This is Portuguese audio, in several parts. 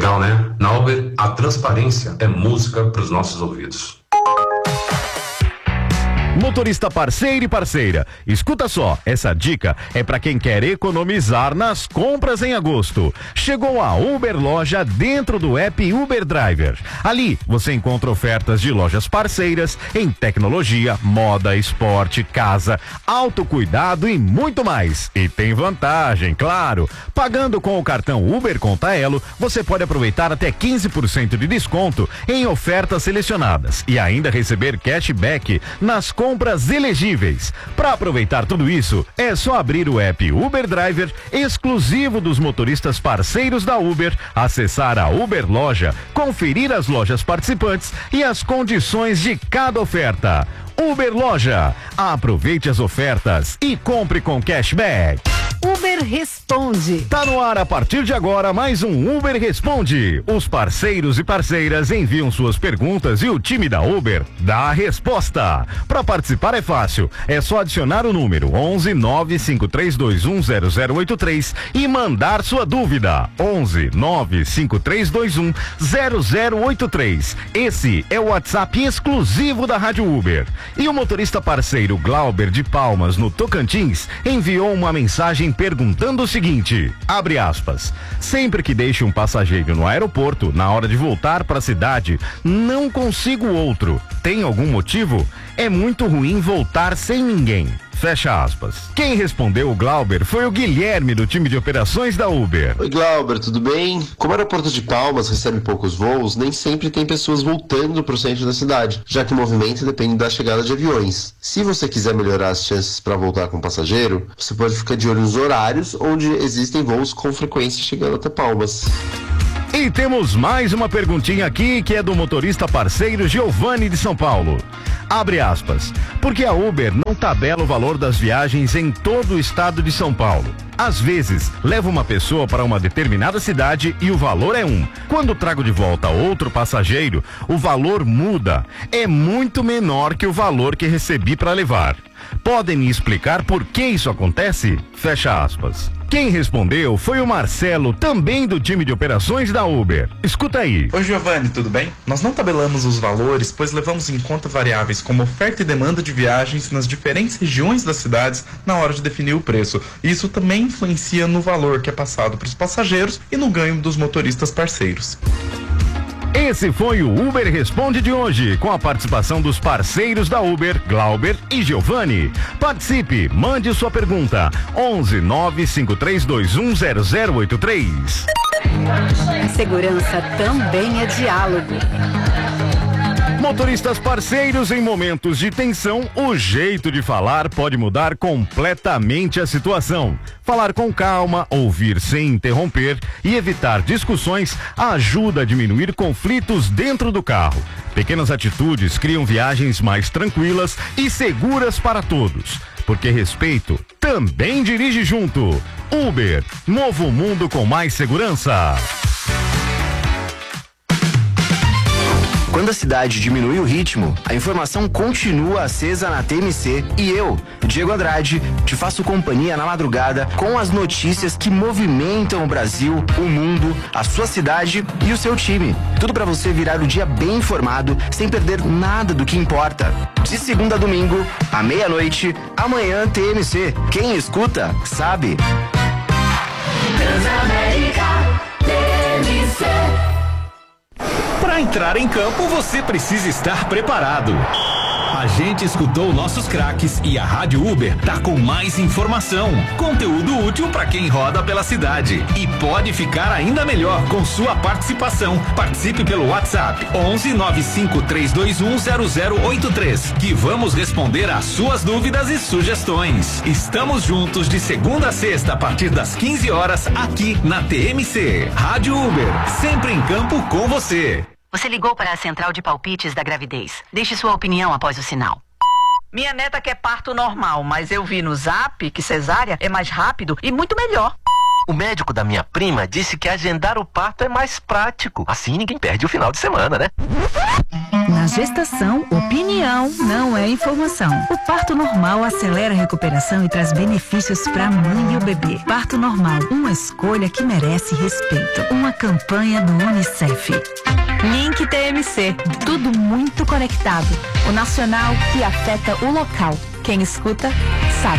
Legal, né? Na Uber, a transparência é música para os nossos ouvidos. Motorista parceiro e parceira, escuta só, essa dica é para quem quer economizar nas compras em agosto. Chegou a Uber Loja dentro do app Uber Driver. Ali você encontra ofertas de lojas parceiras em tecnologia, moda, esporte, casa, autocuidado e muito mais. E tem vantagem, claro. Pagando com o cartão Uber Conta Elo, você pode aproveitar até 15% de desconto em ofertas selecionadas e ainda receber cashback nas compras elegíveis. Para aproveitar tudo isso, é só abrir o app Uber Driver, exclusivo dos motoristas parceiros da Uber, acessar a Uber Loja, conferir as lojas participantes e as condições de cada oferta. Uber Loja, aproveite as ofertas e compre com cashback. Uber Responde. Tá no ar a partir de agora mais um Uber Responde. Os parceiros e parceiras enviam suas perguntas e o time da Uber dá a resposta. Para participar é fácil, é só adicionar o número 11 95321 0083 e mandar sua dúvida. 11 95321 0083. Esse é o WhatsApp exclusivo da Rádio Uber. E o motorista parceiro Glauber de Palmas, no Tocantins, enviou uma mensagem perguntando o seguinte, abre aspas, sempre que deixo um passageiro no aeroporto, na hora de voltar para a cidade, não consigo outro. Tem algum motivo? É muito ruim voltar sem ninguém. Fecha aspas. Quem respondeu o Glauber foi o Guilherme, do time de operações da Uber. Oi, Glauber, tudo bem? Como o aeroporto de Palmas recebe poucos voos, nem sempre tem pessoas voltando para o centro da cidade, já que o movimento depende da chegada de aviões. Se você quiser melhorar as chances para voltar com o passageiro, você pode ficar de olho nos horários onde existem voos com frequência chegando até Palmas. E temos mais uma perguntinha aqui que é do motorista parceiro Giovanni de São Paulo. Abre aspas, porque a Uber não tabela o valor das viagens em todo o estado de São Paulo. Às vezes, leva uma pessoa para uma determinada cidade e o valor é um. Quando trago de volta outro passageiro, o valor muda. É muito menor que o valor que recebi para levar. Podem me explicar por que isso acontece? Fecha aspas. Quem respondeu foi o Marcelo, também do time de operações da Uber. Escuta aí. Oi, Giovanni, tudo bem? Nós não tabelamos os valores, pois levamos em conta variáveis como oferta e demanda de viagens nas diferentes regiões das cidades na hora de definir o preço. Isso também influencia no valor que é passado para os passageiros e no ganho dos motoristas parceiros. Esse foi o Uber Responde de hoje, com a participação dos parceiros da Uber, Glauber e Giovanni. Participe, mande sua pergunta. 11 95321 0083. A segurança também é diálogo. Motoristas parceiros, em momentos de tensão, o jeito de falar pode mudar completamente a situação. Falar com calma, ouvir sem interromper e evitar discussões ajuda a diminuir conflitos dentro do carro. Pequenas atitudes criam viagens mais tranquilas e seguras para todos. Porque respeito também dirige junto. Uber, novo mundo com mais segurança. Quando a cidade diminui o ritmo, a informação continua acesa na TMC e eu, Diego Andrade, te faço companhia na madrugada com as notícias que movimentam o Brasil, o mundo, a sua cidade e o seu time. Tudo para você virar o dia bem informado, sem perder nada do que importa. De segunda a domingo, à meia-noite, amanhã TMC. Quem escuta, sabe. Transamérica TMC. Para entrar em campo, você precisa estar preparado. A gente escutou nossos craques e a Rádio Uber tá com mais informação, conteúdo útil para quem roda pela cidade e pode ficar ainda melhor com sua participação. Participe pelo WhatsApp 11 95321 0083 que vamos responder às suas dúvidas e sugestões. Estamos juntos de segunda a sexta a partir das 15 horas aqui na TMC. Rádio Uber, sempre em campo com você. Você ligou para a central de palpites da gravidez. Deixe sua opinião após o sinal. Minha neta quer parto normal, mas eu vi no Zap que cesárea é mais rápido e muito melhor. O médico da minha prima disse que agendar o parto é mais prático. Assim ninguém perde o final de semana, né? Na gestação, opinião não é informação. O parto normal acelera a recuperação e traz benefícios para a mãe e o bebê. Parto normal, uma escolha que merece respeito. Uma campanha do UNICEF. Link TMC, tudo muito conectado. O nacional que afeta o local. Quem escuta, sabe.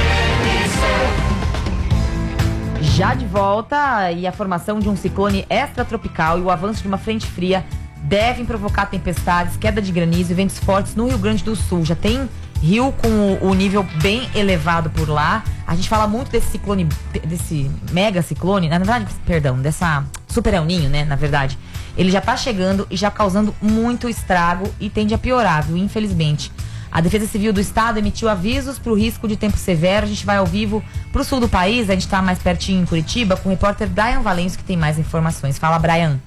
Já de volta, e a formação de um ciclone extratropical e o avanço de uma frente fria devem provocar tempestades, queda de granizo e ventos fortes no Rio Grande do Sul. Já tem rio com o nível bem elevado por lá. A gente fala muito desse ciclone, desse mega ciclone, na verdade, perdão, dessa super El Niño, né, na verdade. Ele já tá chegando e já causando muito estrago e tende a piorar, viu, infelizmente. A Defesa Civil do Estado emitiu avisos para o risco de tempo severo. A gente vai ao vivo para o sul do país, a gente está mais pertinho em Curitiba, com o repórter Brian Valencio, que tem mais informações. Fala, Brian.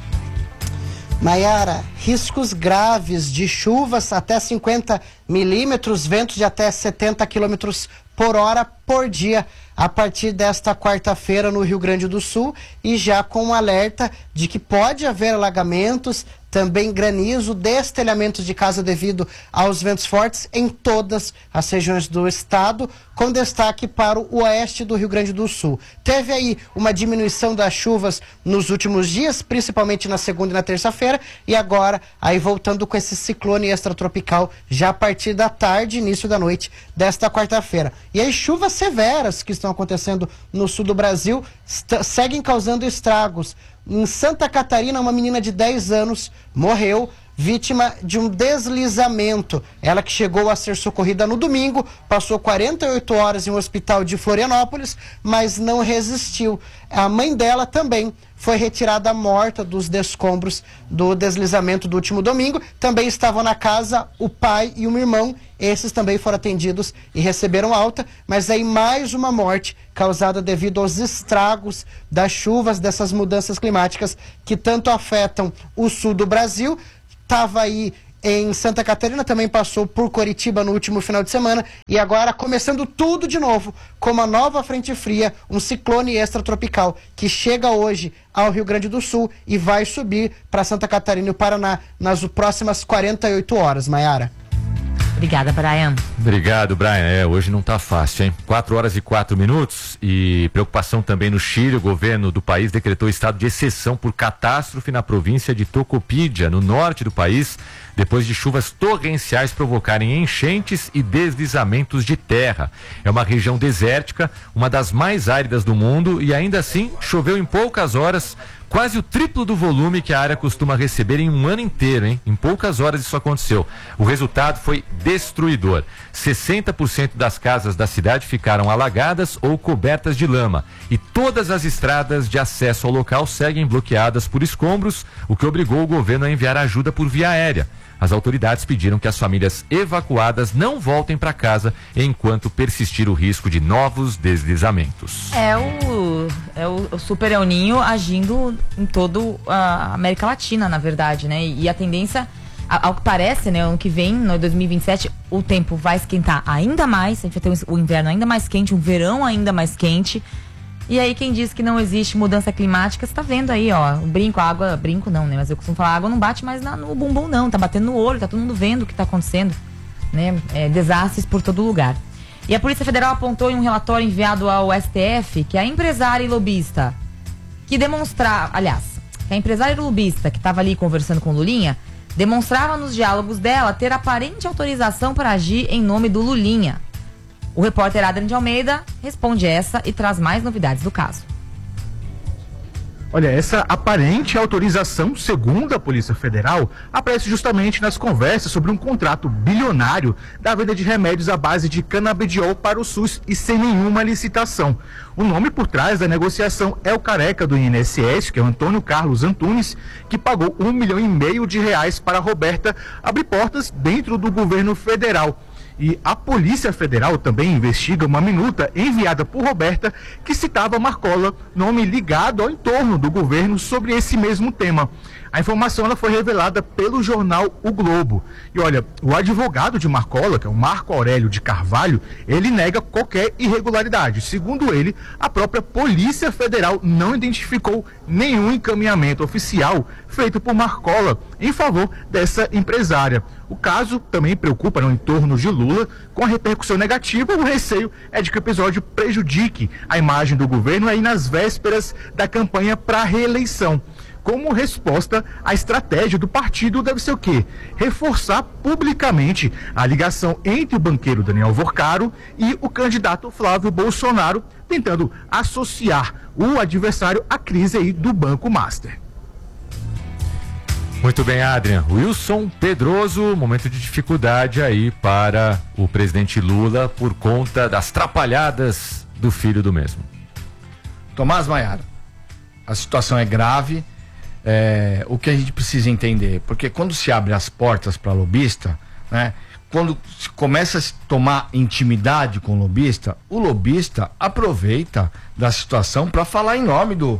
Maiara, riscos graves de chuvas até 50 milímetros, ventos de até 70 quilômetros por hora por dia a partir desta quarta-feira no Rio Grande do Sul, e já com um alerta de que pode haver alagamentos, também granizo, destelhamentos de casa devido aos ventos fortes em todas as regiões do estado, com destaque para o oeste do Rio Grande do Sul. Teve aí uma diminuição das chuvas nos últimos dias, principalmente na segunda e na terça-feira, e agora aí voltando com esse ciclone extratropical já a partir da tarde, início da noite desta quarta-feira. E aí chuvas severas que estão acontecendo no sul do Brasil seguem causando estragos. Em Santa Catarina, uma menina de 10 anos morreu vítima de um deslizamento. Ela que chegou a ser socorrida no domingo, passou 48 horas em um hospital de Florianópolis, mas não resistiu. A mãe dela também foi retirada morta dos escombros do deslizamento do último domingo. Também estavam na casa o pai e um irmão. Esses também foram atendidos e receberam alta, mas aí mais uma morte causada devido aos estragos das chuvas, dessas mudanças climáticas que tanto afetam o sul do Brasil. Estava aí em Santa Catarina, também passou por Curitiba no último final de semana, e agora começando tudo de novo com uma nova frente fria, um ciclone extratropical que chega hoje ao Rio Grande do Sul e vai subir para Santa Catarina e o Paraná nas próximas 48 horas, Maiara. Obrigada, Brian. Obrigado, Brian. Hoje não tá fácil, hein? 4 horas e 4 minutos e preocupação também no Chile. O governo do país decretou estado de exceção por catástrofe na província de Tocopilla, no norte do país, depois de chuvas torrenciais provocarem enchentes e deslizamentos de terra. É uma região desértica, uma das mais áridas do mundo, e ainda assim choveu em poucas horas, quase o triplo do volume que a área costuma receber em um ano inteiro, hein? Em poucas horas isso aconteceu. O resultado foi destruidor. 60% das casas da cidade ficaram alagadas ou cobertas de lama. E todas as estradas de acesso ao local seguem bloqueadas por escombros, o que obrigou o governo a enviar ajuda por via aérea. As autoridades pediram que as famílias evacuadas não voltem para casa enquanto persistir o risco de novos deslizamentos. É o Super El Niño agindo em toda a América Latina, na verdade, né? E a tendência, ao que parece, né, ano que vem, no 2027, o tempo vai esquentar ainda mais, a gente vai ter o inverno ainda mais quente, um verão ainda mais quente. E aí quem diz que não existe mudança climática, você tá vendo aí, ó, o brinco, a água, brinco não, né, mas eu costumo falar, a água não bate mais no bumbum não, tá batendo no olho, tá todo mundo vendo o que tá acontecendo, né, desastres por todo lugar. E a Polícia Federal apontou em um relatório enviado ao STF que a empresária e lobista que a empresária e lobista que tava ali conversando com o Lulinha, demonstrava nos diálogos dela ter aparente autorização para agir em nome do Lulinha. O repórter Adriano de Almeida responde essa e traz mais novidades do caso. Olha, essa aparente autorização, segundo a Polícia Federal, aparece justamente nas conversas sobre um contrato bilionário da venda de remédios à base de canabidiol para o SUS e sem nenhuma licitação. O nome por trás da negociação é o careca do INSS, que é o Antônio Carlos Antunes, que pagou R$1,5 milhão para a Roberta abrir portas dentro do governo federal. E a Polícia Federal também investiga uma minuta enviada por Roberta que citava Marcola, nome ligado ao entorno do governo sobre esse mesmo tema. A informação ela foi revelada pelo jornal O Globo. E olha, o advogado de Marcola, que é o Marco Aurélio de Carvalho, ele nega qualquer irregularidade. Segundo ele, a própria Polícia Federal não identificou nenhum encaminhamento oficial feito por Marcola em favor dessa empresária. O caso também preocupa no entorno de Lula, com a repercussão negativa. O receio é de que o episódio prejudique a imagem do governo aí nas vésperas da campanha para a reeleição. Como resposta, a estratégia do partido deve ser o quê? Reforçar publicamente a ligação entre o banqueiro Daniel Vorcaro e o candidato Flávio Bolsonaro, tentando associar o adversário à crise aí do Banco Master. Muito bem, Adrian. Wilson Pedroso, momento de dificuldade aí para o presidente Lula por conta das trapalhadas do filho do mesmo. Tomás Maiara, a situação é grave. O que a gente precisa entender, porque quando se abre as portas para lobista, né, quando se começa a se tomar intimidade com o lobista aproveita da situação para falar em nome do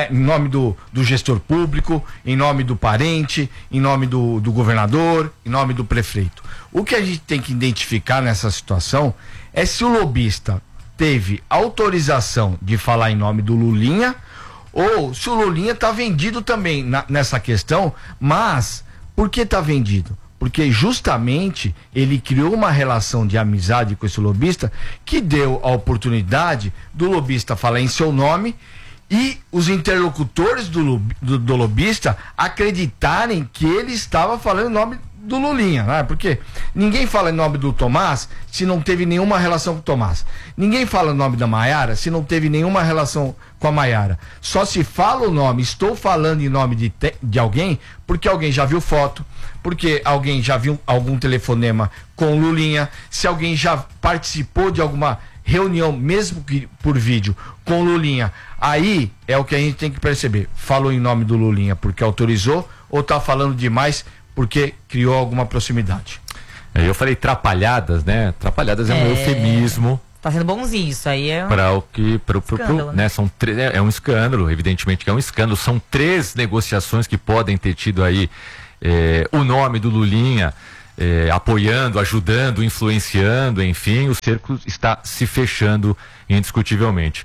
gestor público, em nome do parente, em nome do governador, em nome do prefeito. O que a gente tem que identificar nessa situação é se o lobista teve autorização de falar em nome do Lulinha, ou se o Lulinha está vendido também nessa questão. Mas por que está vendido? Porque justamente ele criou uma relação de amizade com esse lobista que deu a oportunidade do lobista falar em seu nome e os interlocutores do lobista acreditarem que ele estava falando em nome do Lulinha, né? Porque ninguém fala em nome do Tomás se não teve nenhuma relação com o Tomás. Ninguém fala em nome da Maiara se não teve nenhuma relação com a Maiara. Só se fala o nome, estou falando em nome de alguém, porque alguém já viu foto, porque alguém já viu algum telefonema com o Lulinha, se alguém já participou de alguma reunião, mesmo que por vídeo, com o Lulinha. Aí é o que a gente tem que perceber. Falou em nome do Lulinha porque autorizou, ou está falando demais porque criou alguma proximidade. Eu falei trapalhadas, né? Trapalhadas é um eufemismo. Tá sendo bonzinho isso aí. Para o que, escândalo, né? São é um escândalo, evidentemente que é um escândalo. São 3 negociações que podem ter tido aí o nome do Lulinha apoiando, ajudando, influenciando, enfim, o cerco está se fechando indiscutivelmente.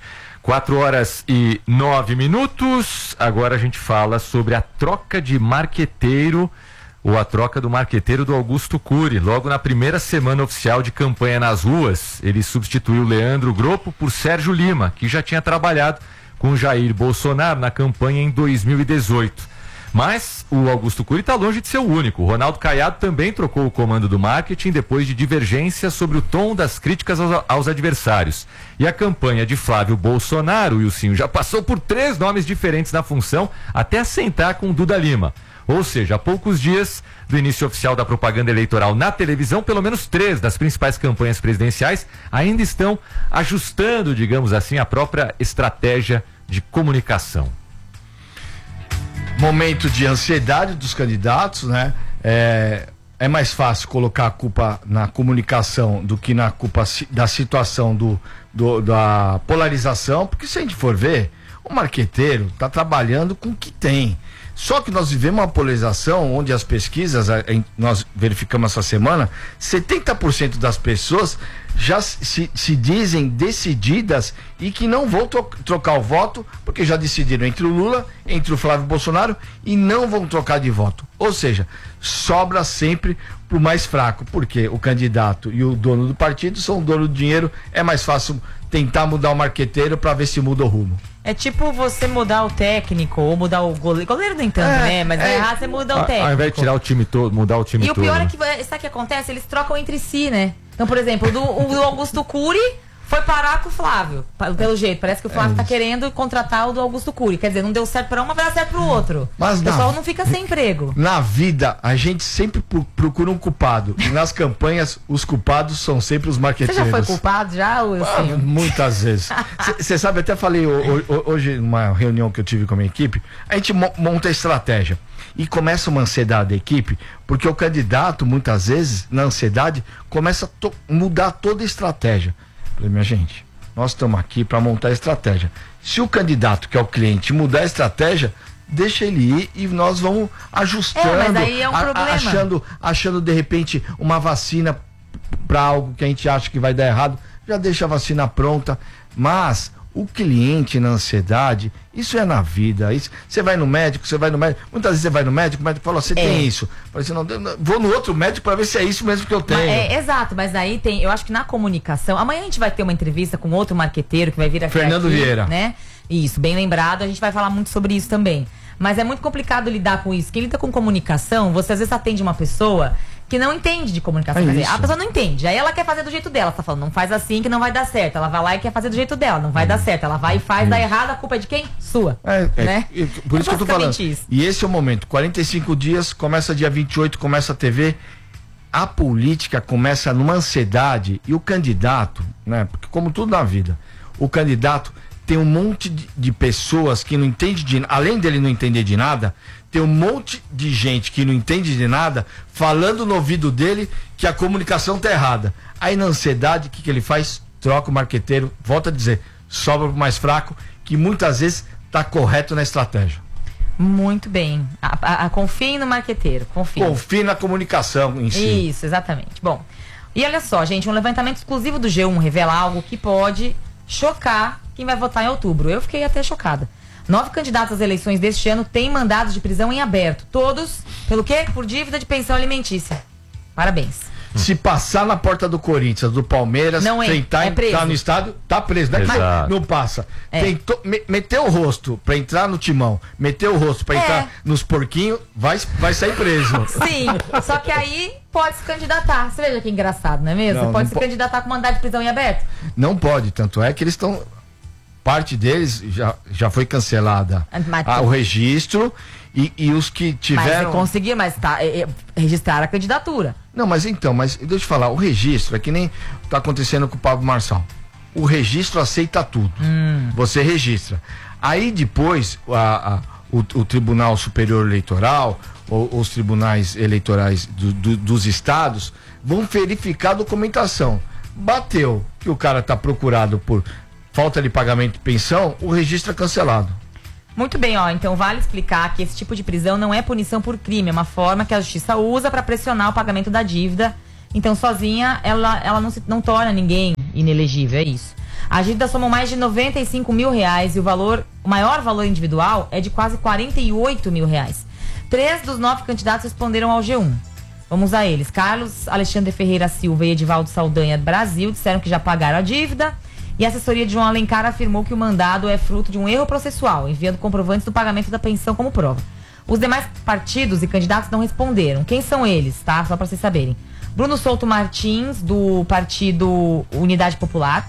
4h09. Agora a gente fala sobre a troca de marqueteiro, ou a troca do marqueteiro do Augusto Cury. Logo na primeira semana oficial de campanha nas ruas, ele substituiu Leandro Groppo por Sérgio Lima, que já tinha trabalhado com Jair Bolsonaro na campanha em 2018. Mas o Augusto Cury está longe de ser o único. O Ronaldo Caiado também trocou o comando do marketing depois de divergência sobre o tom das críticas aos adversários. E a campanha de Flávio Bolsonaro, Wilson, já passou por 3 nomes diferentes na função, até assentar com Duda Lima. Ou seja, há poucos dias do início oficial da propaganda eleitoral na televisão, pelo menos 3 das principais campanhas presidenciais ainda estão ajustando, digamos assim, a própria estratégia de comunicação. Momento de ansiedade dos candidatos, né? É mais fácil colocar a culpa na comunicação do que na culpa da situação da polarização, porque se a gente for ver, o marqueteiro está trabalhando com o que tem. Só que nós vivemos uma polarização onde as pesquisas, nós verificamos essa semana, 70% das pessoas já se dizem decididas e que não vão trocar o voto, porque já decidiram entre o Lula, entre o Flávio Bolsonaro, e não vão trocar de voto. Ou seja, sobra sempre pro mais fraco, porque o candidato e o dono do partido são o dono do dinheiro, é mais fácil tentar mudar o marqueteiro para ver se muda o rumo. É tipo você mudar o técnico ou mudar o goleiro. Goleiro nem tanto, né? Mas é errado você mudar o técnico. Ao invés de tirar o time todo, mudar o time todo. E o pior é que, sabe o que acontece? Eles trocam entre si, né? Então, por exemplo, o Augusto Cury, foi parar com o Flávio, pelo jeito. Parece que o Flávio tá querendo contratar o do Augusto Cury. Quer dizer, não deu certo pra um, mas vai dar certo pro outro. Mas o pessoal não fica sem emprego. Na vida, a gente sempre procura um culpado. E nas campanhas, os culpados são sempre os marqueteiros. Você já foi culpado já? Muitas vezes. Você sabe, até falei hoje, numa reunião que eu tive com a minha equipe, a gente monta a estratégia. E começa uma ansiedade da equipe, porque o candidato, muitas vezes, na ansiedade, começa a mudar toda a estratégia. Falei, minha gente, nós estamos aqui para montar a estratégia. Se o candidato, que é o cliente, mudar a estratégia, deixa ele ir e nós vamos ajustando, mas aí é um problema. achando de repente uma vacina para algo que a gente acha que vai dar errado, já deixa a vacina pronta, mas o cliente na ansiedade, isso é na vida. Você vai no médico, muitas vezes você vai no médico, o médico fala, você tem isso. Fala assim, não, vou no outro médico para ver se é isso mesmo que eu tenho. Exato, mas aí tem, eu acho que na comunicação, amanhã a gente vai ter uma entrevista com outro marqueteiro que vai vir aqui. Fernando Vieira. Né? Isso, bem lembrado, a gente vai falar muito sobre isso também. Mas é muito complicado lidar com isso. Quem lida com comunicação, você às vezes atende uma pessoa que não entende de comunicação. Quer dizer, a pessoa não entende. Aí ela quer fazer do jeito dela. Você tá falando, não faz assim que não vai dar certo. Ela vai lá e quer fazer do jeito dela. Não vai dar certo. Ela vai e faz, dá errado. A culpa é de quem? Sua. Né? Por isso que eu tô falando. Isso. E esse é o momento. 45 dias, começa dia 28, começa a TV. A política começa numa ansiedade. E o candidato, né? Porque como tudo na vida, o candidato tem um monte de pessoas que não entendem além dele não entender de nada, tem um monte de gente que não entende de nada falando no ouvido dele que a comunicação tá errada. Aí na ansiedade, o que ele faz? Troca o marqueteiro, volta a dizer, sobra pro mais fraco, que muitas vezes tá correto na estratégia. Muito bem. Confie no marqueteiro, confie na comunicação em si. Isso, exatamente. Bom, e olha só, gente, um levantamento exclusivo do G1 revela algo que pode chocar quem vai votar em outubro. Eu fiquei até chocada. 9 candidatos às eleições deste ano têm mandados de prisão em aberto. Todos, pelo quê? Por dívida de pensão alimentícia. Parabéns. Se passar na porta do Corinthians, do Palmeiras, não tentar entrar no estádio, tá preso. Não passa. Meteu o rosto pra entrar no timão, meteu o rosto pra entrar nos porquinhos, vai sair preso. Sim, só que aí pode se candidatar. Você veja que engraçado, não é mesmo? Pode se candidatar com mandado de prisão em aberto? Não pode, tanto é que eles estão... Parte deles já foi cancelada o registro e os que tiveram... Mas conseguiu, mas registrar a candidatura. Não, mas deixa eu te falar, o registro é que nem tá acontecendo com o Pablo Marçal. O registro aceita tudo. Você registra. Aí depois o Tribunal Superior Eleitoral, ou os tribunais eleitorais dos estados, vão verificar a documentação. Bateu que o cara tá procurado por falta de pagamento de pensão, o registro é cancelado. Muito bem, então vale explicar que esse tipo de prisão não é punição por crime, é uma forma que a justiça usa para pressionar o pagamento da dívida. Então, sozinha, ela não torna ninguém inelegível, é isso. As dívidas somam mais de R$95 mil e o maior valor individual é de quase R$48 mil. 3 dos 9 candidatos responderam ao G1. Vamos a eles. Carlos Alexandre Ferreira Silva e Edivaldo Saldanha Brasil disseram que já pagaram a dívida. E a assessoria de João Alencar afirmou que o mandado é fruto de um erro processual, enviando comprovantes do pagamento da pensão como prova. Os demais partidos e candidatos não responderam. Quem são eles, tá? Só para vocês saberem. Bruno Souto Martins, do partido Unidade Popular,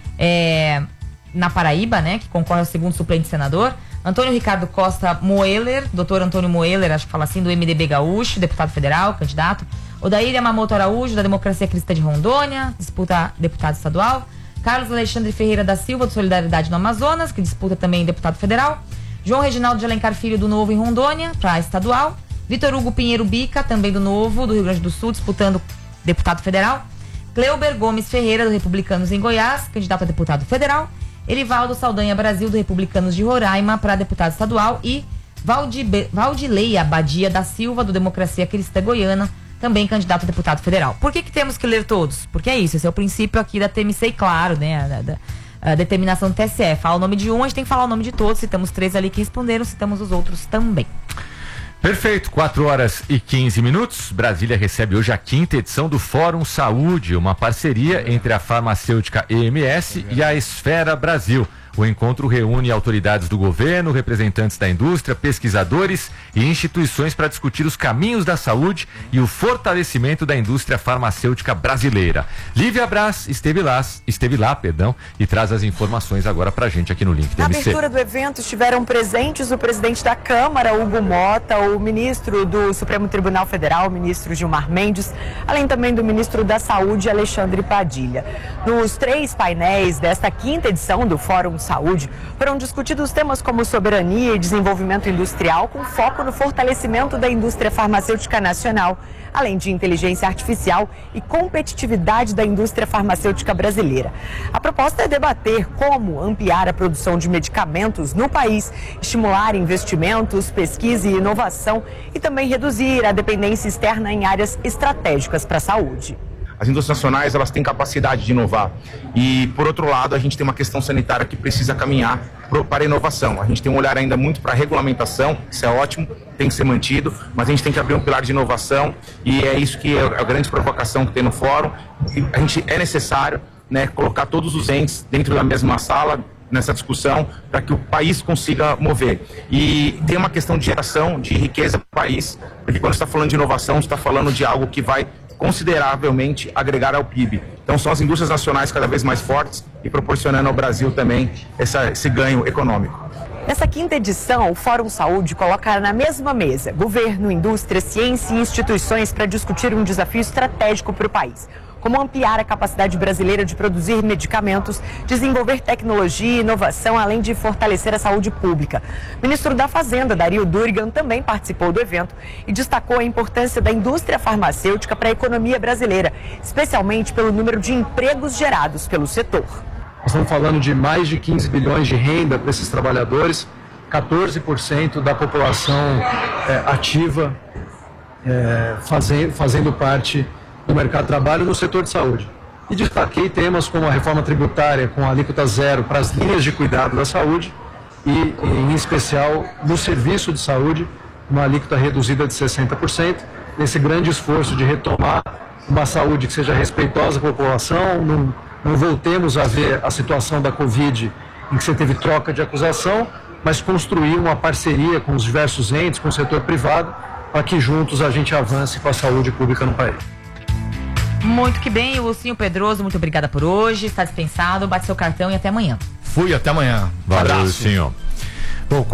na Paraíba, né? Que concorre ao segundo suplente senador. Antônio Ricardo Costa Moeller, doutor Antônio Moeller, acho que fala assim, do MDB Gaúcho, deputado federal, candidato. Odair Yamamoto Araújo, da Democracia Cristã de Rondônia, disputa deputado estadual. Carlos Alexandre Ferreira da Silva, do Solidariedade no Amazonas, que disputa também deputado federal. João Reginaldo de Alencar Filho, do Novo em Rondônia, para estadual. Vitor Hugo Pinheiro Bica, também do Novo, do Rio Grande do Sul, disputando deputado federal. Cleuber Gomes Ferreira, do Republicanos em Goiás, candidato a deputado federal. Elivaldo Saldanha Brasil, do Republicanos de Roraima, para deputado estadual. E Valdileia Badia da Silva, do Democracia Cristã Goiana, também candidato a deputado federal. Por que temos que ler todos? Porque é isso, esse é o princípio aqui da TMC, e claro, né, a determinação do TSE. Fala o nome de um, a gente tem que falar o nome de todos. Citamos 3 ali que responderam, citamos os outros também. Perfeito, 4h15. Brasília recebe hoje a 5ª edição do Fórum Saúde, uma parceria entre a farmacêutica EMS e a Esfera Brasil. O encontro reúne autoridades do governo, representantes da indústria, pesquisadores e instituições para discutir os caminhos da saúde e o fortalecimento da indústria farmacêutica brasileira. Lívia Braz esteve lá, e traz as informações agora pra gente aqui no Link Na TMC. abertura do evento estiveram presentes o presidente da Câmara, Hugo Mota, o ministro do Supremo Tribunal Federal, o ministro Gilmar Mendes, além também do ministro da Saúde, Alexandre Padilha. Nos 3 painéis desta 5ª edição do Fórum Saúde, foram discutidos temas como soberania e desenvolvimento industrial, com foco no fortalecimento da indústria farmacêutica nacional, além de inteligência artificial e competitividade da indústria farmacêutica brasileira. A proposta é debater como ampliar a produção de medicamentos no país, estimular investimentos, pesquisa e inovação e também reduzir a dependência externa em áreas estratégicas para a saúde. As indústrias nacionais, elas têm capacidade de inovar e, por outro lado, a gente tem uma questão sanitária que precisa caminhar para a inovação. A gente tem um olhar ainda muito para a regulamentação, isso é ótimo, tem que ser mantido, mas a gente tem que abrir um pilar de inovação e é isso que é a grande provocação que tem no fórum. E a gente é necessário, né, colocar todos os entes dentro da mesma sala nessa discussão para que o país consiga mover. E tem uma questão de geração de riqueza para o país, porque quando você está falando de inovação, você está falando de algo que vai consideravelmente agregar ao PIB. Então são as indústrias nacionais cada vez mais fortes e proporcionando ao Brasil também esse ganho econômico. Nessa 5ª edição, o Fórum Saúde coloca na mesma mesa governo, indústria, ciência e instituições para discutir um desafio estratégico para o país. Como ampliar a capacidade brasileira de produzir medicamentos, desenvolver tecnologia e inovação, além de fortalecer a saúde pública. O ministro da Fazenda, Dario Durigan, também participou do evento e destacou a importância da indústria farmacêutica para a economia brasileira, especialmente pelo número de empregos gerados pelo setor. Nós estamos falando de mais de 15 bilhões de renda para esses trabalhadores, 14% da população ativa fazendo parte do mercado de trabalho no setor de saúde. E destaquei temas como a reforma tributária com a alíquota zero para as linhas de cuidado da saúde e, em especial, no serviço de saúde, uma alíquota reduzida de 60%, nesse grande esforço de retomar uma saúde que seja respeitosa à população, não voltemos a ver a situação da Covid em que você teve troca de acusação, mas construir uma parceria com os diversos entes, com o setor privado, para que juntos a gente avance com a saúde pública no país. Muito que bem, o Lucinho Pedroso, muito obrigada por hoje, está dispensado, bate seu cartão e até amanhã. Fui, até amanhã. Valeu, Lucinho. Bom,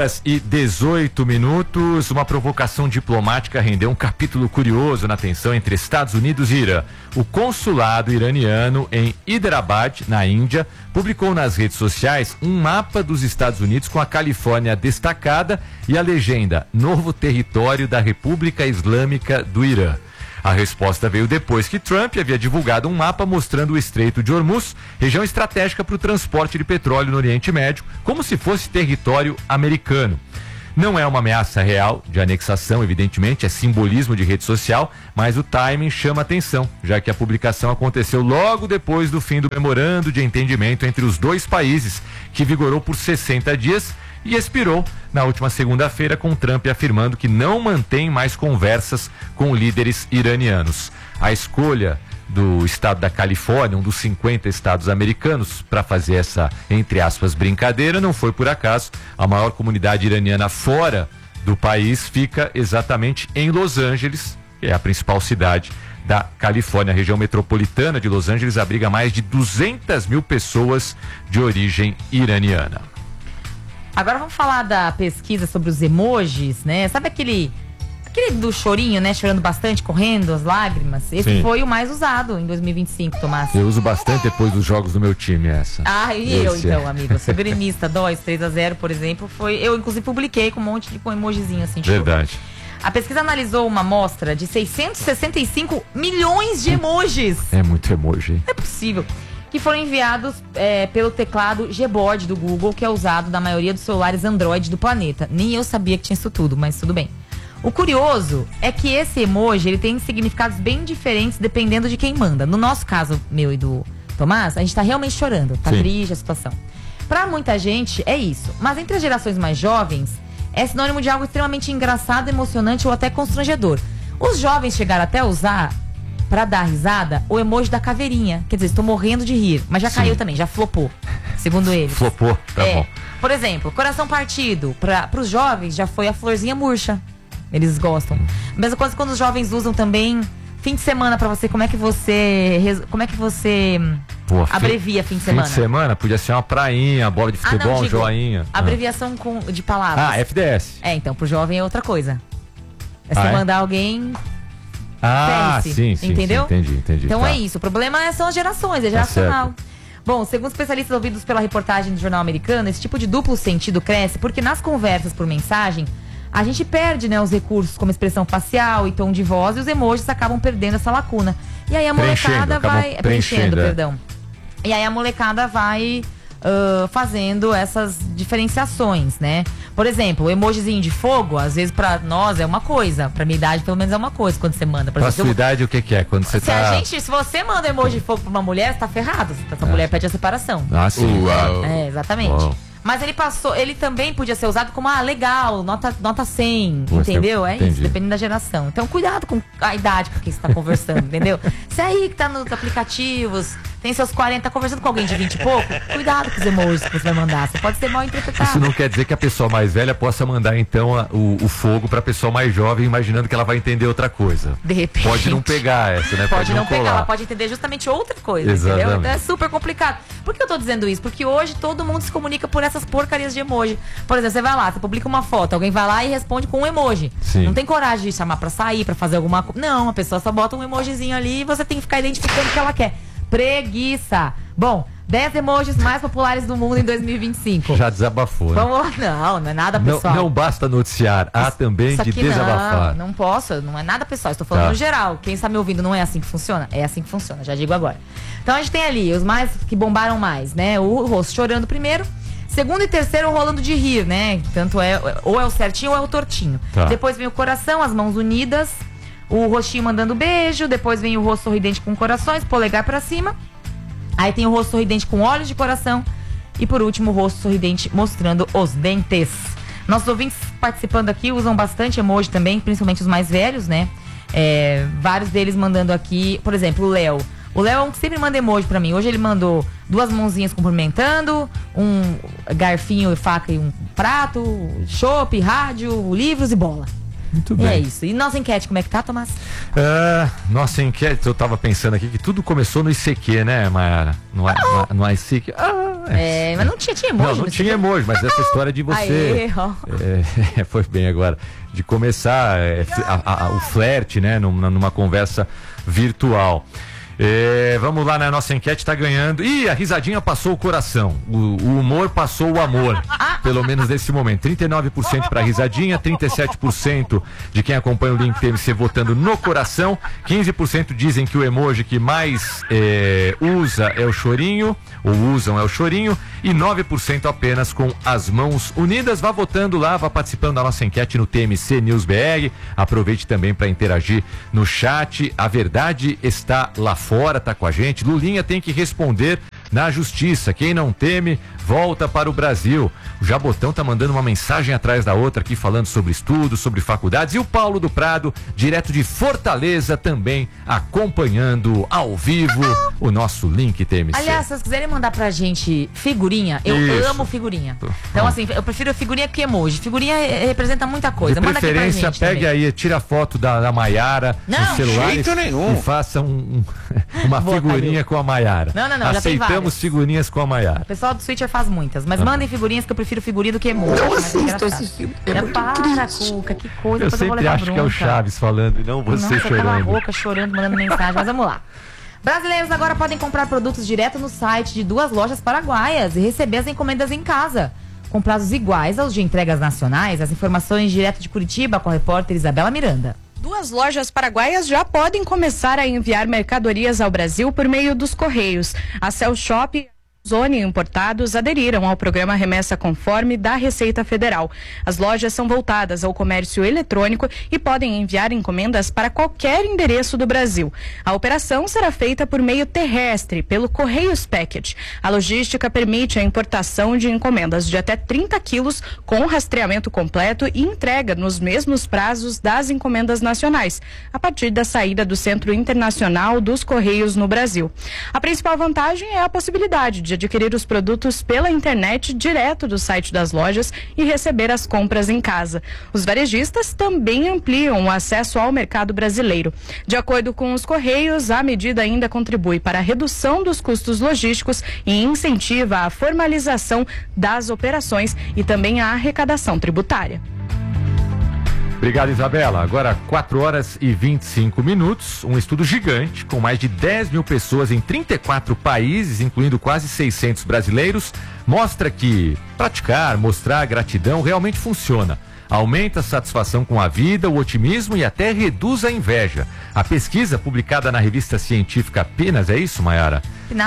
4h18, uma provocação diplomática rendeu um capítulo curioso na tensão entre Estados Unidos e Irã. O consulado iraniano em Hyderabad, na Índia, publicou nas redes sociais um mapa dos Estados Unidos com a Califórnia destacada e a legenda Novo Território da República Islâmica do Irã. A resposta veio depois que Trump havia divulgado um mapa mostrando o Estreito de Hormuz, região estratégica para o transporte de petróleo no Oriente Médio, como se fosse território americano. Não é uma ameaça real de anexação, evidentemente, é simbolismo de rede social, mas o timing chama atenção, já que a publicação aconteceu logo depois do fim do memorando de entendimento entre os dois países, que vigorou por 60 dias e expirou na última segunda-feira, com Trump afirmando que não mantém mais conversas com líderes iranianos. A escolha do estado da Califórnia, um dos 50 estados americanos, para fazer essa, entre aspas, brincadeira, não foi por acaso. A maior comunidade iraniana fora do país fica exatamente em Los Angeles, que é a principal cidade da Califórnia. A região metropolitana de Los Angeles abriga mais de 200 mil pessoas de origem iraniana. Agora vamos falar da pesquisa sobre os emojis, né? Sabe aquele do chorinho, né? Chorando bastante, correndo, as lágrimas. Esse Sim. foi o mais usado em 2025, Tomás. Eu uso bastante depois dos jogos do meu time, essa. Ah, e eu então, amigo. Eu sou gremista, 3-0, por exemplo, foi... Eu, inclusive, publiquei com um monte de emojizinho, assim. Verdade. A pesquisa analisou uma amostra de 665 milhões de emojis. É muito emoji. Não é possível. Que foram enviados pelo teclado Gboard do Google, que é usado na maioria dos celulares Android do planeta. Nem eu sabia que tinha isso tudo, mas tudo bem. O curioso é que esse emoji ele tem significados bem diferentes dependendo de quem manda. No nosso caso, meu e do Tomás, a gente tá realmente chorando, tá Sim. triste a situação. Pra muita gente é isso, mas entre as gerações mais jovens é sinônimo de algo extremamente engraçado, emocionante ou até constrangedor. Os jovens chegaram até a usar, pra dar risada, o emoji da caveirinha. Quer dizer, estou morrendo de rir, mas já Sim. caiu também, já flopou. segundo eles. Flopou, tá bom. Por exemplo, coração partido, para os jovens já foi a florzinha murcha. Eles gostam. Mesma coisa quando os jovens usam também fim de semana para você. Como é que você abrevia fim de semana? Fim de semana podia ser uma prainha, bola de futebol, um joinha. Abreviação de palavras. FDS. Então pro jovem é outra coisa. É você mandar alguém. Sim, entendeu? Sim, entendi. Então é isso. O problema são as gerações, é geracional. Bom, segundo especialistas ouvidos pela reportagem do jornal americano, esse tipo de duplo sentido cresce porque nas conversas por mensagem a gente perde, né, os recursos como expressão facial e tom de voz, e os emojis acabam perdendo essa lacuna. E aí a molecada vai preenchendo, perdão. E aí a molecada vai fazendo essas diferenciações, né? Por exemplo, o emojizinho de fogo, às vezes pra nós é uma coisa, pra minha idade pelo menos é uma coisa quando você manda. Pra sua idade o que é? Quando você se você manda emoji de fogo pra uma mulher, você tá ferrado. Essa mulher pede a separação. Sim. Exatamente. Uau. Mas ele também podia ser usado como, legal, nota 100, entendeu? Isso, dependendo da geração. Então, cuidado com a idade com quem você tá conversando, entendeu? Você aí que tá nos aplicativos, tem seus 40, tá conversando com alguém de 20 e pouco, cuidado com os emojis que você vai mandar, você pode ser mal interpretado. Isso não quer dizer que a pessoa mais velha possa mandar, então, o fogo pra pessoa mais jovem, imaginando que ela vai entender outra coisa. De repente. Pode não pegar essa, né? Pode não pegar, ela pode entender justamente outra coisa, entendeu? Então é super complicado. Por que eu tô dizendo isso? Porque hoje todo mundo se comunica por essas porcarias de emoji. Por exemplo, você vai lá, você publica uma foto, alguém vai lá e responde com um emoji. Sim. Não tem coragem de chamar pra sair, pra fazer alguma coisa. Não, a pessoa só bota um emojizinho ali e você tem que ficar identificando o que ela quer. Preguiça. Bom, 10 emojis mais populares do mundo em 2025. Já desabafou, né? Vamos lá. Não é nada pessoal. Não basta noticiar, há também de desabafar. Não posso, não é nada pessoal. Estou falando no geral. Quem está me ouvindo, não é assim que funciona? É assim que funciona, já digo agora. Então a gente tem ali os mais que bombaram mais, né? O rosto chorando primeiro. Segundo e terceiro, rolando de rir, né? Tanto ou é o certinho ou é o tortinho. Tá. Depois vem o coração, as mãos unidas. O rostinho mandando beijo, depois vem o rosto sorridente com corações, polegar pra cima. Aí tem o rosto sorridente com olhos de coração. E por último, o rosto sorridente mostrando os dentes. Nossos ouvintes participando aqui usam bastante emoji também, principalmente os mais velhos, né? Vários deles mandando aqui, por exemplo, o Léo. O Léo é um que sempre manda emoji pra mim. Hoje ele mandou 2 mãozinhas cumprimentando, um garfinho e faca e um prato, chopp, rádio, livros e bola. Muito bem. É isso. E nossa enquete, como é que tá, Tomás? Nossa enquete, eu tava pensando aqui que tudo começou no ICQ, né, Mayara? No ICQ. Mas não tinha emoji. Não tinha emoji, mas essa história de você... foi bem agora. De começar o flerte, né, numa conversa virtual. Vamos lá, né? Nossa enquete tá ganhando. A risadinha passou o coração. O humor passou o amor. Pelo menos nesse momento. 39% pra risadinha, 37% de quem acompanha o Link TMC votando no coração. 15% dizem que o emoji que mais usa é o chorinho, ou usam é o chorinho, e 9% apenas com as mãos unidas. Vá votando lá, vá participando da nossa enquete no TMC News BR. Aproveite também para interagir no chat. A verdade está lá fora, tá com a gente. Lulinha tem que responder na justiça. Quem não teme, volta para o Brasil. O Jabotão tá mandando uma mensagem atrás da outra aqui, falando sobre estudos, sobre faculdades. E o Paulo do Prado, direto de Fortaleza, também acompanhando ao vivo o nosso Link TMC. Aliás, se vocês quiserem mandar pra gente figurinha, eu amo figurinha. Então, assim, eu prefiro figurinha que emoji. Figurinha representa muita coisa. De preferência, manda aqui pra gente pegue também. Aí, tira a foto da Mayara no celular e faça uma figurinha com a Mayara. Não, aceitamos figurinhas com a Mayara. O pessoal do Switcher faz muitas, mas mandem figurinhas, que eu prefiro figurinha do que emoji. Não assisto esse filme. Para, Cuca, que coisa. Eu sempre acho que é o Chaves falando e não você chorando. Nossa, rouca, chorando, mandando mensagem, mas vamos lá. Brasileiros agora podem comprar produtos direto no site de 2 lojas paraguaias e receber as encomendas em casa, com prazos iguais aos de entregas nacionais. As informações direto de Curitiba com a repórter Isabela Miranda. 2 lojas paraguaias já podem começar a enviar mercadorias ao Brasil por meio dos Correios. A Cell Shop e Zone Importados aderiram ao programa Remessa Conforme da Receita Federal. As lojas são voltadas ao comércio eletrônico e podem enviar encomendas para qualquer endereço do Brasil. A operação será feita por meio terrestre, pelo Correios Package. A logística permite a importação de encomendas de até 30 quilos com rastreamento completo e entrega nos mesmos prazos das encomendas nacionais, a partir da saída do Centro Internacional dos Correios no Brasil. A principal vantagem é a possibilidade de adquirir os produtos pela internet direto do site das lojas e receber as compras em casa. Os varejistas também ampliam o acesso ao mercado brasileiro. De acordo com os Correios, a medida ainda contribui para a redução dos custos logísticos e incentiva a formalização das operações e também a arrecadação tributária. Obrigado, Isabela. Agora 4h25. Um estudo gigante com mais de 10 mil pessoas em 34 países, incluindo quase 600 brasileiros, mostra que mostrar gratidão realmente funciona. Aumenta a satisfação com a vida, o otimismo e até reduz a inveja. A pesquisa, publicada na revista científica PNAS, é isso, Mayara?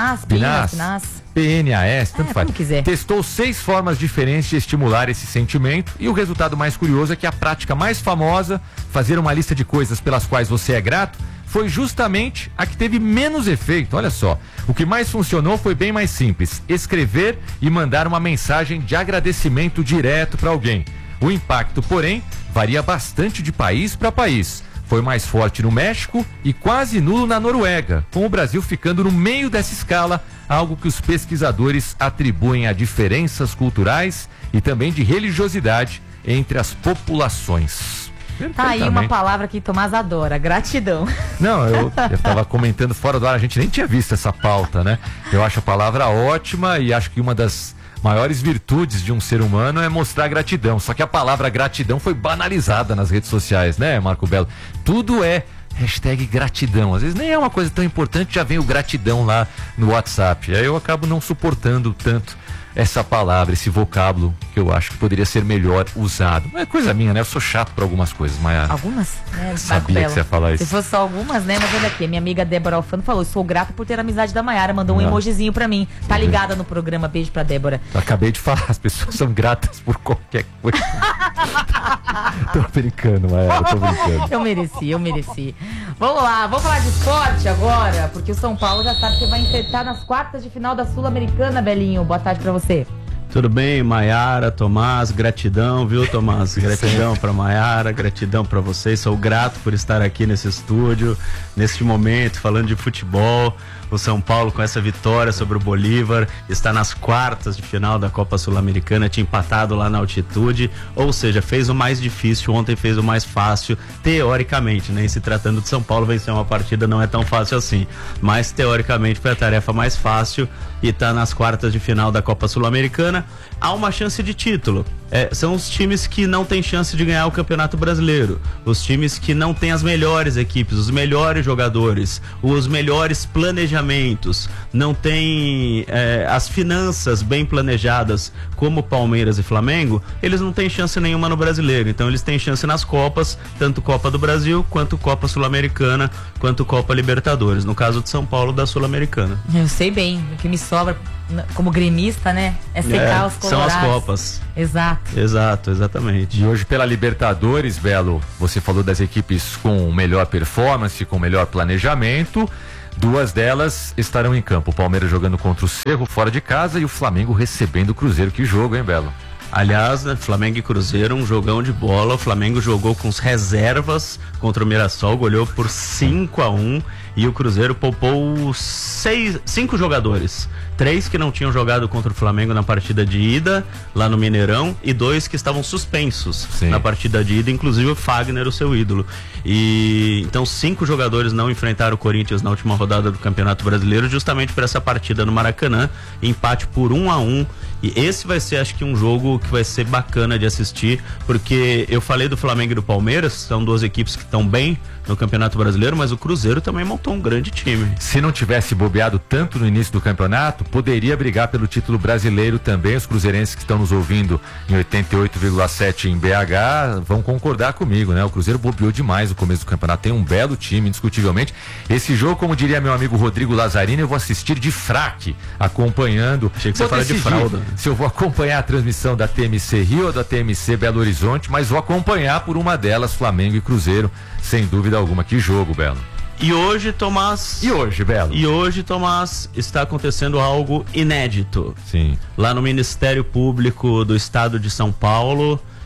PNAS, tanto faz. Testou 6 formas diferentes de estimular esse sentimento e o resultado mais curioso é que a prática mais famosa, fazer uma lista de coisas pelas quais você é grato, foi justamente a que teve menos efeito. Olha só, o que mais funcionou foi bem mais simples: escrever e mandar uma mensagem de agradecimento direto para alguém. O impacto, porém, varia bastante de país para país. Foi mais forte no México e quase nulo na Noruega, com o Brasil ficando no meio dessa escala, algo que os pesquisadores atribuem a diferenças culturais e também de religiosidade entre as populações. Tá aí uma palavra que Tomás adora: gratidão. Não, eu estava comentando fora do ar, a gente nem tinha visto essa pauta, né? Eu acho a palavra ótima e acho que uma das maiores virtudes de um ser humano é mostrar gratidão. Só que a palavra gratidão foi banalizada nas redes sociais, né, Marco Belo? Tudo é #gratidão. Às vezes nem é uma coisa tão importante, já vem o gratidão lá no WhatsApp. Aí eu acabo não suportando tanto essa palavra, esse vocábulo, que eu acho que poderia ser melhor usado. Não é coisa minha, né? Eu sou chato para algumas coisas, Mayara. Algumas? Sabia que você ia falar isso. Se fosse só algumas, né? Mas olha aqui, minha amiga Débora Alfano falou: sou grata por ter a amizade da Mayara, mandou um emojizinho pra mim. Tá ligada no programa, beijo pra Débora. Eu acabei de falar, as pessoas são gratas por qualquer coisa. Tô brincando, Mayara, tô brincando. Eu mereci. Vamos lá, vamos falar de esporte agora, porque o São Paulo já sabe que vai enfrentar nas quartas de final da Sul-Americana, Belinho. Boa tarde pra você. Tudo bem, Mayara, Tomás, gratidão, viu, Tomás? Gratidão para Mayara, gratidão para vocês. Sou grato por estar aqui nesse estúdio, neste momento, falando de futebol. O São Paulo, com essa vitória sobre o Bolívar, está nas quartas de final da Copa Sul-Americana, tinha empatado lá na altitude, ou seja, fez o mais difícil, ontem fez o mais fácil, teoricamente, né? E se tratando de São Paulo, vencer uma partida não é tão fácil assim, mas teoricamente foi a tarefa mais fácil e está nas quartas de final da Copa Sul-Americana. Há uma chance de título. São os times que não têm chance de ganhar o Campeonato Brasileiro, os times que não têm as melhores equipes, os melhores jogadores, os melhores planejamentos, não têm as finanças bem planejadas como Palmeiras e Flamengo. Eles não têm chance nenhuma no Brasileiro, então eles têm chance nas Copas, tanto Copa do Brasil, quanto Copa Sul-Americana, quanto Copa Libertadores, no caso de São Paulo, da Sul-Americana. Eu sei bem, o que me sobra como gremista, né, é secar os colorados. São as Copas. Exato, exatamente. E hoje pela Libertadores, Belo, você falou das equipes com melhor performance, com melhor planejamento. 2 delas estarão em campo. O Palmeiras jogando contra o Cerro fora de casa e o Flamengo recebendo o Cruzeiro. Que jogo, hein, Belo? Aliás, né, Flamengo e Cruzeiro, um jogão de bola. O Flamengo jogou com as reservas contra o Mirassol, goleou por 5-1 e o Cruzeiro poupou 5 jogadores. 3 que não tinham jogado contra o Flamengo na partida de ida, lá no Mineirão, e 2 que estavam suspensos na partida de ida, inclusive o Fagner, o seu ídolo. E então 5 jogadores não enfrentaram o Corinthians na última rodada do Campeonato Brasileiro, justamente por essa partida no Maracanã, empate por 1-1. E esse vai ser, acho que, um jogo que vai ser bacana de assistir, porque eu falei do Flamengo e do Palmeiras, são 2 equipes que estão bem no Campeonato Brasileiro, mas o Cruzeiro também montou um grande time. Se não tivesse bobeado tanto no início do campeonato, poderia brigar pelo título brasileiro também. Os cruzeirenses que estão nos ouvindo em 88,7 em BH vão concordar comigo, né? O Cruzeiro bobeou demais no começo do campeonato, tem um belo time, indiscutivelmente. Esse jogo, como diria meu amigo Rodrigo Lazzarini, eu vou assistir de fraque, acompanhando. Achei que você fala de fralda. Se eu vou acompanhar a transmissão da TMC Rio ou da TMC Belo Horizonte, mas vou acompanhar por uma delas, Flamengo e Cruzeiro, sem dúvida alguma. Que jogo, Belo. E hoje, Tomás... Belo? E hoje, Tomás, está acontecendo algo inédito. Sim. Lá no Ministério Público do Estado de São Paulo,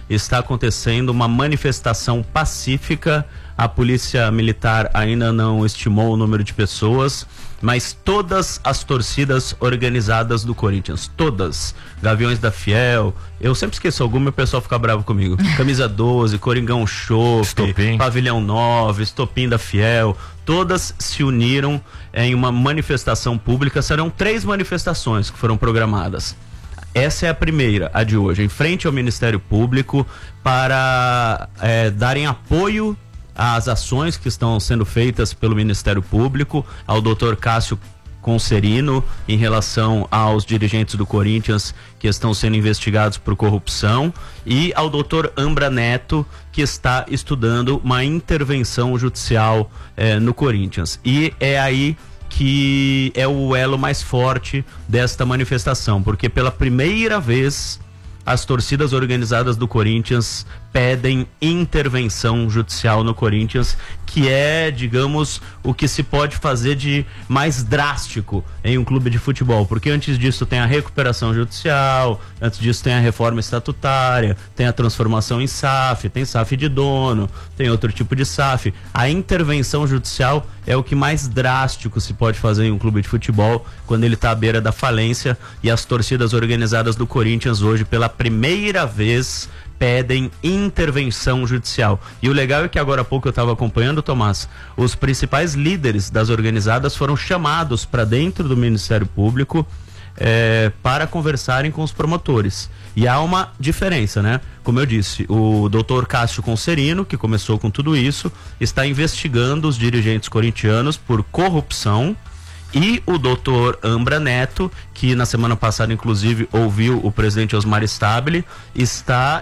está acontecendo uma manifestação pacífica. A polícia militar ainda não estimou o número de pessoas, mas todas as torcidas organizadas do Corinthians, todas, Gaviões da Fiel, eu sempre esqueço alguma e o pessoal fica bravo comigo, Camisa 12, Coringão Chopp, Pavilhão 9, Estopim da Fiel, todas se uniram em uma manifestação pública. Serão 3 manifestações que foram programadas. Essa é a primeira, a de hoje, em frente ao Ministério Público, para darem apoio às ações que estão sendo feitas pelo Ministério Público, ao Dr. Cássio Concerino, em relação aos dirigentes do Corinthians que estão sendo investigados por corrupção, e ao Dr. Ambra Neto, que está estudando uma intervenção judicial no Corinthians. E é aí que é o elo mais forte desta manifestação, porque pela primeira vez as torcidas organizadas do Corinthians pedem intervenção judicial no Corinthians, que é, digamos, o que se pode fazer de mais drástico em um clube de futebol, porque antes disso tem a recuperação judicial, antes disso tem a reforma estatutária, tem a transformação em SAF, tem SAF de dono, tem outro tipo de SAF. A intervenção judicial é o que mais drástico se pode fazer em um clube de futebol quando ele está à beira da falência, e as torcidas organizadas do Corinthians hoje, pela primeira vez, pedem intervenção judicial. E o legal é que agora há pouco eu estava acompanhando, Tomás, os principais líderes das organizadas foram chamados para dentro do Ministério Público para conversarem com os promotores. E há uma diferença, né? Como eu disse, o doutor Cássio Concerino, que começou com tudo isso, está investigando os dirigentes corintianos por corrupção, e o doutor Ambra Neto, que na semana passada inclusive ouviu o presidente Osmar Stabile, está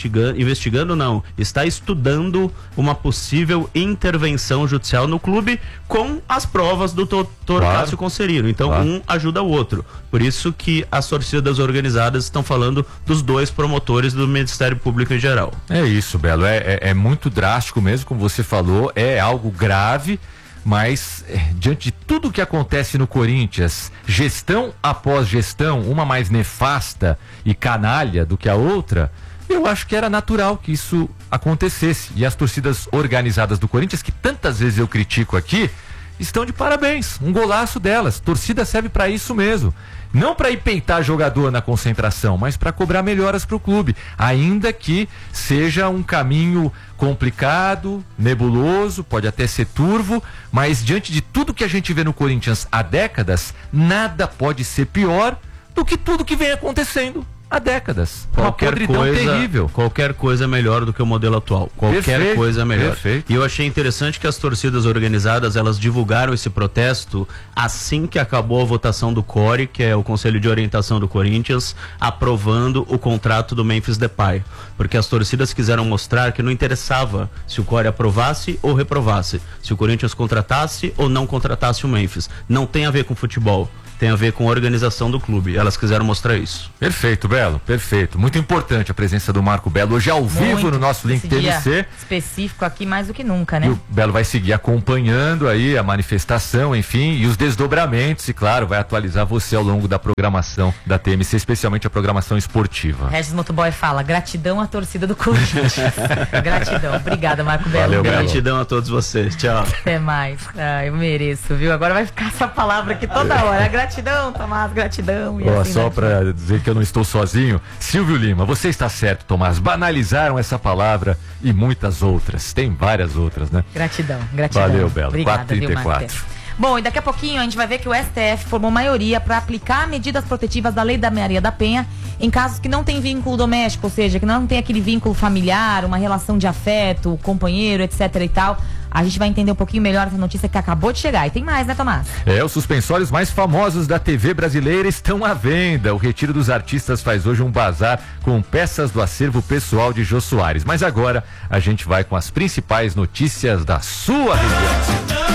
está estudando uma possível intervenção judicial no clube com as provas do doutor Cássio Concerino. Então um ajuda o outro. Por isso que as torcidas organizadas estão falando dos 2 promotores do Ministério Público em geral. É isso, Belo, é muito drástico mesmo, como você falou, é algo grave. Mas, diante de tudo que acontece no Corinthians, gestão após gestão, uma mais nefasta e canalha do que a outra, eu acho que era natural que isso acontecesse. E as torcidas organizadas do Corinthians, que tantas vezes eu critico aqui, estão de parabéns. Um golaço delas. Torcida serve para isso mesmo. Não para ir peitar jogador na concentração, mas para cobrar melhoras para o clube, ainda que seja um caminho complicado, nebuloso, pode até ser turvo, mas diante de tudo que a gente vê no Corinthians há décadas, nada pode ser pior do que tudo que vem acontecendo há décadas. Qualquer uma podridão coisa, terrível. Qualquer coisa é melhor do que o modelo atual. Qualquer coisa é melhor. Perfeito. E eu achei interessante que as torcidas organizadas, elas divulgaram esse protesto assim que acabou a votação do CORE, que é o Conselho de Orientação do Corinthians, aprovando o contrato do Memphis Depay. Porque as torcidas quiseram mostrar que não interessava se o CORE aprovasse ou reprovasse, se o Corinthians contratasse ou não contratasse o Memphis. Não tem a ver com futebol, tem a ver com a organização do clube. Elas quiseram mostrar isso. Perfeito, Belo, perfeito. Muito importante a presença do Marco Belo hoje ao vivo no nosso Link TMC. Específico aqui mais do que nunca, né? E o Belo vai seguir acompanhando aí a manifestação, enfim, e os desdobramentos, e claro, vai atualizar você ao longo da programação da TMC, especialmente a programação esportiva. Regis Motoboy fala, gratidão à torcida do Corinthians. Gratidão. Obrigada, Marco Belo. Valeu, gratidão a todos vocês. Tchau. Até mais. Ah, eu mereço, viu? Agora vai ficar essa palavra aqui toda hora. Gratidão, Tomás, gratidão. E assim só para dizer que eu não estou sozinho, Silvio Lima, você está certo, Tomás, banalizaram essa palavra e muitas outras, tem várias outras, né? Gratidão, gratidão. Valeu, Belo. Obrigada, 4h34. Bom, e daqui a pouquinho a gente vai ver que o STF formou maioria para aplicar medidas protetivas da Lei da Maria da Penha em casos que não tem vínculo doméstico, ou seja, que não tem aquele vínculo familiar, uma relação de afeto, companheiro, etc e tal. A gente vai entender um pouquinho melhor essa notícia que acabou de chegar. E tem mais, né, Tomás? Os suspensórios mais famosos da TV brasileira estão à venda. O Retiro dos Artistas faz hoje um bazar com peças do acervo pessoal de Jô Soares. Mas agora a gente vai com as principais notícias da sua região.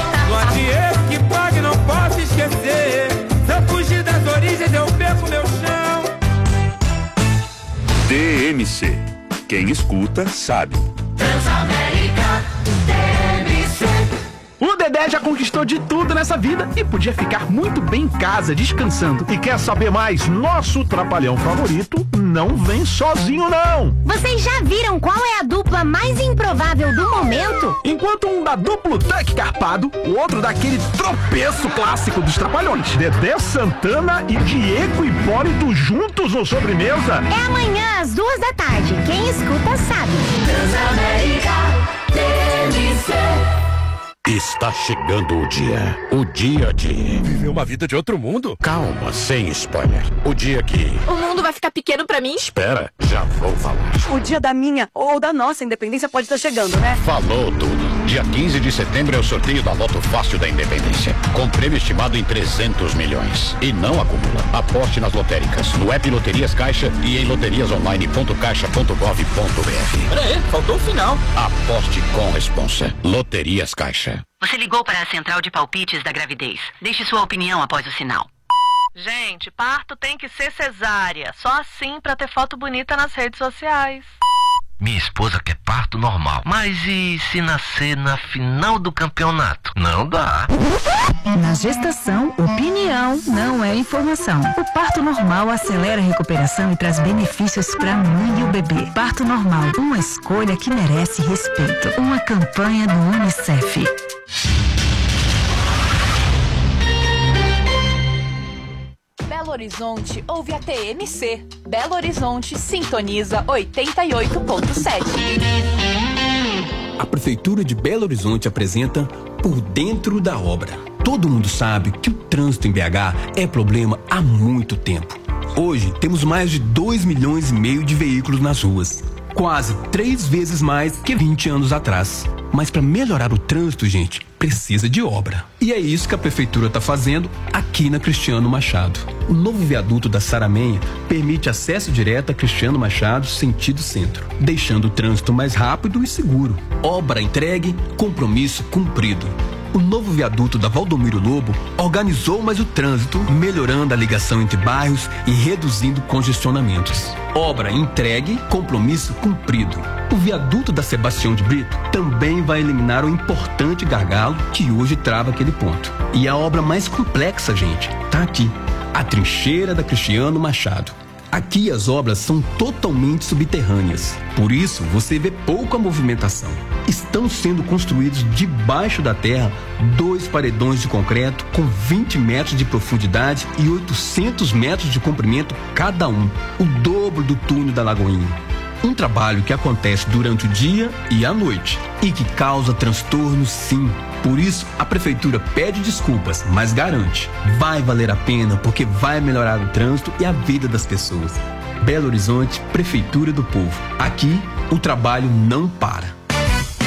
Que pague, não posso esquecer. Se eu fugir das origens, eu perco meu chão. DMC. Quem escuta, sabe. Transamérica, DMC. O Dedé já conquistou de tudo nessa vida e podia ficar muito bem em casa, descansando. E quer saber mais? Nosso trapalhão favorito não vem sozinho, não. Vocês já viram qual é a dupla mais improvável do momento? Enquanto um dá duplo tanque carpado, o outro dá aquele tropeço clássico dos trapalhões. Dedé Santana e Diego Hipólito juntos no Sobremesa? É amanhã às 2h. Quem escuta sabe. Transamérica TMC. Está chegando o dia de viver uma vida de outro mundo. Calma, sem spoiler. O dia que o mundo vai ficar pequeno pra mim? Espera, já vou falar. O dia da minha ou da nossa independência pode estar chegando, né? Falou tudo. Dia 15 de setembro é o sorteio da Loto Fácil da Independência, com prêmio estimado em 300 milhões. E não acumula. Aposte nas lotéricas, no app Loterias Caixa e em loteriasonline.caixa.gov.br. Peraí, faltou o final. Aposte com responsa. Loterias Caixa. Você ligou para a central de palpites da gravidez. Deixe sua opinião após o sinal. Gente, parto tem que ser cesárea. Só assim pra ter foto bonita nas redes sociais. Minha esposa quer parto normal. Mas e se nascer na final do campeonato? Não dá. Na gestação, opinião não é informação. O parto normal acelera a recuperação e traz benefícios para a mãe e o bebê. Parto normal, uma escolha que merece respeito. Uma campanha do UNICEF. Belo Horizonte ouve a TMC. Belo Horizonte sintoniza 88.7. A Prefeitura de Belo Horizonte apresenta Por Dentro da Obra. Todo mundo sabe que o trânsito em BH é problema há muito tempo. Hoje temos mais de 2,5 milhões de veículos nas ruas. Quase 3 vezes mais que 20 anos atrás. Mas para melhorar o trânsito, gente, precisa de obra. E é isso que a Prefeitura está fazendo aqui na Cristiano Machado. O novo viaduto da Saramenha permite acesso direto a Cristiano Machado, sentido centro, deixando o trânsito mais rápido e seguro. Obra entregue, compromisso cumprido. O novo viaduto da Valdomiro Lobo organizou mais o trânsito, melhorando a ligação entre bairros e reduzindo congestionamentos. Obra entregue, compromisso cumprido. O viaduto da Sebastião de Brito também vai eliminar o importante gargalo que hoje trava aquele ponto. E a obra mais complexa, gente, tá aqui. A trincheira da Cristiano Machado. Aqui as obras são totalmente subterrâneas, por isso você vê pouca movimentação. Estão sendo construídos debaixo da terra 2 paredões de concreto com 20 metros de profundidade e 800 metros de comprimento cada um, o dobro do túnel da Lagoinha. Um trabalho que acontece durante o dia e a noite e que causa transtornos, sim. Por isso, a Prefeitura pede desculpas, mas garante, vai valer a pena porque vai melhorar o trânsito e a vida das pessoas. Belo Horizonte, Prefeitura do Povo. Aqui, o trabalho não para.